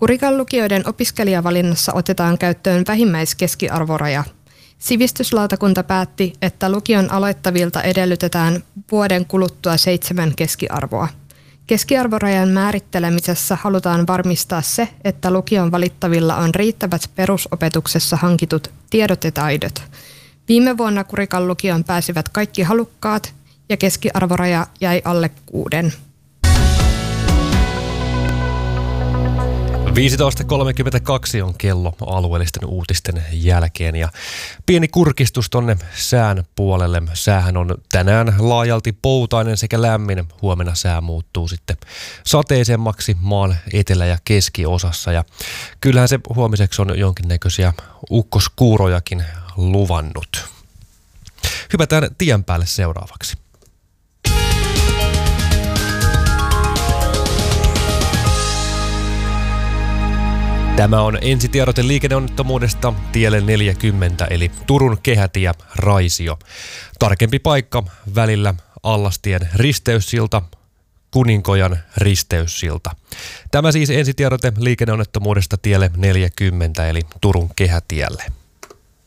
Kurikan lukioiden opiskelijavalinnassa otetaan käyttöön vähimmäiskeskiarvoraja. Sivistyslautakunta päätti, että lukion aloittavilta edellytetään vuoden kuluttua 7 keskiarvoa. Keskiarvorajan määrittelemisessä halutaan varmistaa se, että lukion valittavilla on riittävät perusopetuksessa hankitut tiedot ja taidot. Viime vuonna Kurikan lukioon pääsivät kaikki halukkaat ja keskiarvoraja jäi alle 6. 15.32 on kello alueellisten uutisten jälkeen ja pieni kurkistus tonne sään puolelle. Säähän on tänään laajalti poutainen sekä lämmin. Huomenna sää muuttuu sitten sateisemmaksi maan etelä- ja keskiosassa ja kyllähän se huomiseksi on jonkinnäköisiä ukkoskuurojakin luvannut. Hypätään tien päälle seuraavaksi. Tämä on ensitiedote liikenneonnettomuudesta tielle 40 eli Turun kehätie Raisio. Tarkempi paikka välillä Allastien risteyssilta, Kuninkojan risteyssilta. Tämä siis ensitiedote liikenneonnettomuudesta tielle 40 eli Turun kehätielle.